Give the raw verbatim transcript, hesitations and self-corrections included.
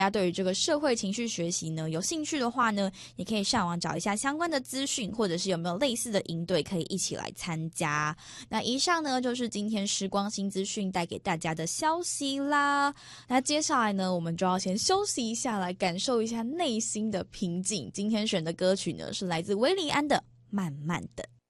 大家对于这个社会情绪学习呢有兴趣的话呢，也可以上网找一下相关的资讯，或者是有没有类似的营队可以一起来参加。那以上呢就是今天时光新资讯带给大家的消息啦。那接下来呢，我们就要先休息一下，来感受一下内心的平静。今天选的歌曲呢是来自薇莉安的《慢慢的》。